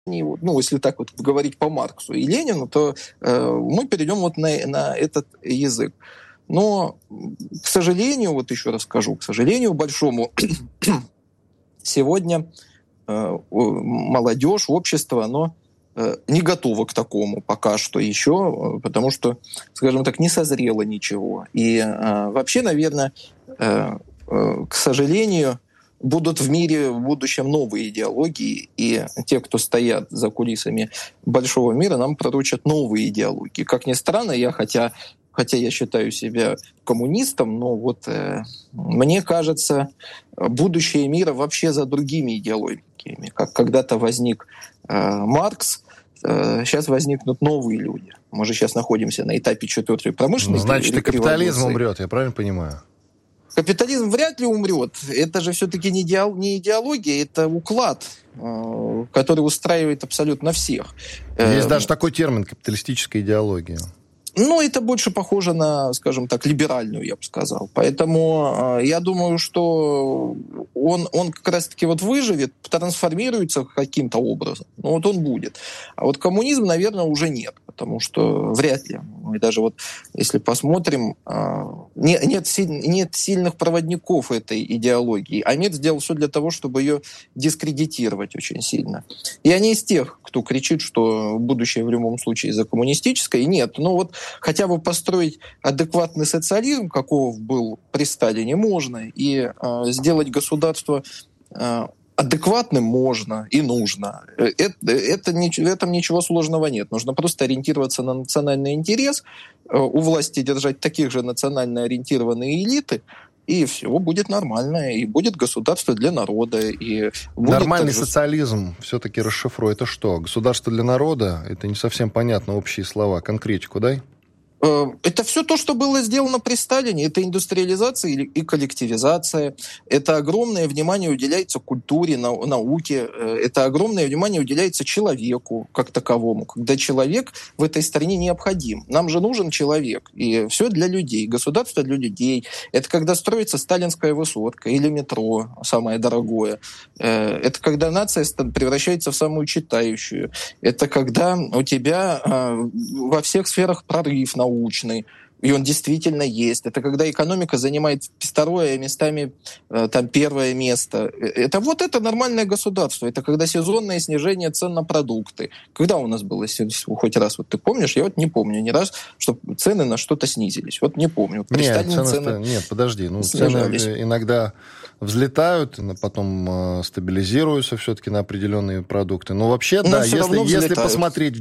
ну, если так вот говорить по Марксу и Ленину, то мы перейдем вот на этот язык. Но, к сожалению, вот еще раз скажу, к сожалению большому, сегодня молодежь, общество, оно не готово к такому пока что еще, потому что, скажем так, не созрело ничего. И вообще, наверное, к сожалению, будут в мире в будущем новые идеологии, и те, кто стоят за кулисами большого мира, нам пророчат новые идеологии. Как ни странно, хотя я считаю себя коммунистом, но вот мне кажется, будущее мира вообще за другими идеологиями. Как когда-то возник Маркс, сейчас возникнут новые люди. Мы же сейчас находимся на этапе 4-й промышленной революции. Значит, и капитализм умрет, я правильно понимаю? Капитализм вряд ли умрет. Это же все-таки не идеология, это уклад, который устраивает абсолютно всех. Есть даже такой термин — капиталистическая идеология. Ну, это больше похоже на, скажем так, либеральную, я бы сказал. Поэтому я думаю, что он как раз-таки вот выживет, трансформируется каким-то образом. Ну, вот он будет. А вот коммунизм, наверное, уже нет, потому что вряд ли. И даже вот если посмотрим, нет сильных проводников этой идеологии. А мир сделал все для того, чтобы ее дискредитировать очень сильно. Я не из тех, кто кричит, что будущее в любом случае за коммунистическое. Нет. Но вот хотя бы построить адекватный социализм, каков был при Сталине, можно. И сделать государство адекватным можно и нужно. В этом ничего сложного нет. Нужно просто ориентироваться на национальный интерес, у власти держать таких же национально ориентированные элиты, и все будет нормально, и будет государство для народа. И нормальный социализм все-таки расшифруй. Это что? Государство для народа? Это не совсем понятно, общие слова. Конкретику дай. Это все то, что было сделано при Сталине. Это индустриализация и коллективизация. Это огромное внимание уделяется культуре, науке. Это огромное внимание уделяется человеку как таковому. Когда человек в этой стране необходим. Нам же нужен человек. И все для людей. Государство для людей. Это когда строится сталинская высотка или метро, самое дорогое. Это когда нация превращается в самую читающую. Это когда у тебя во всех сферах прорыв научный, и он действительно есть. Это когда экономика занимает второе, местами там первое место. Это нормальное государство. Это когда сезонное снижение цен на продукты. Когда у нас было хоть раз, вот ты помнишь? Я вот не помню ни раз, что цены на что-то снизились. Вот не помню. Нет, подожди. Цены иногда взлетают, потом стабилизируются все-таки на определенные продукты. Но вообще, да, если посмотреть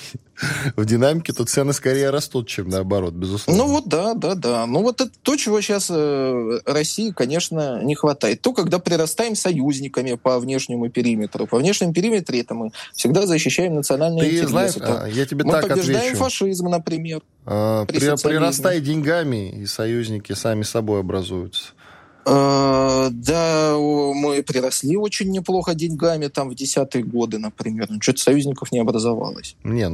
в динамике, то цены скорее растут, чем наоборот, безусловно. Ну вот да. Ну вот это то, чего сейчас России, конечно, не хватает. То, когда прирастаем союзниками по внешнему периметру. По внешнему периметру это мы всегда защищаем национальные интересы. Знаешь, я тебе мы так побеждаем отвечу. Фашизм, например. Прирастай деньгами, и союзники сами собой образуются. Да, мы приросли очень неплохо деньгами, там, в 10-е годы, например. Что-то союзников не образовалось.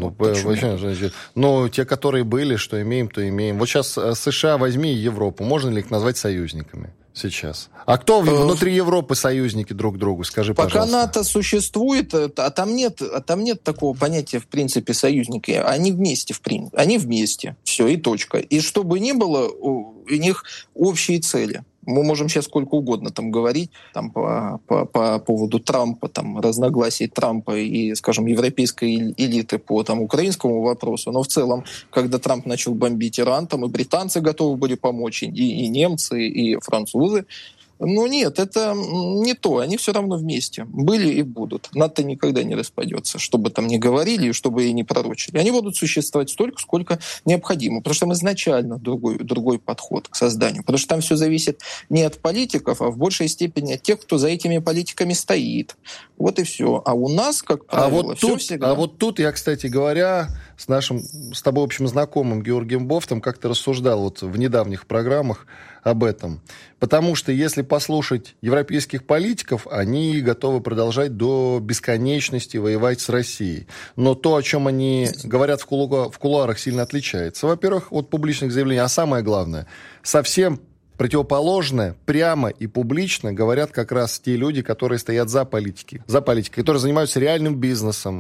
Те, которые были, что имеем, то имеем. Вот сейчас США возьми и Европу. Можно ли их назвать союзниками сейчас? А кто внутри Европы союзники друг другу? Скажи, пожалуйста. Пока НАТО существует, а там нет такого понятия, в принципе, союзники. Они вместе, Они вместе. Все, и точка. И что бы ни было, у них общие цели. Мы можем сейчас сколько угодно там говорить там, по поводу Трампа, там, разногласий Трампа и, скажем, европейской элиты по там, украинскому вопросу. Но в целом, когда Трамп начал бомбить Иран, там и британцы готовы были помочь, и немцы, и французы. Но нет, это не то. Они все равно вместе. Были и будут. НАТО никогда не распадется. Что бы там ни говорили, что бы и ни пророчили. Они будут существовать столько, сколько необходимо. Потому что там изначально другой подход к созданию. Потому что там все зависит не от политиков, а в большей степени от тех, кто за этими политиками стоит. Вот и все. А у нас, как правило, все всегда... А вот тут я, кстати говоря, с тобой общим знакомым Георгием Бофтом как-то рассуждал вот в недавних программах об этом. Потому что если послушать европейских политиков, они готовы продолжать до бесконечности воевать с Россией. Но то, о чем они говорят в кулуарах, сильно отличается. Во-первых, от публичных заявлений. А самое главное, совсем противоположное, прямо и публично говорят как раз те люди, которые стоят за политикой, которые занимаются реальным бизнесом,